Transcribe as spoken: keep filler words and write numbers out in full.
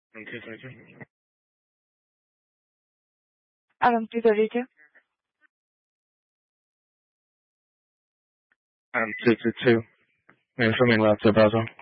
I'm two thirty-two. Adam two thirty-two. I'm two two two. May I show me laptop browser?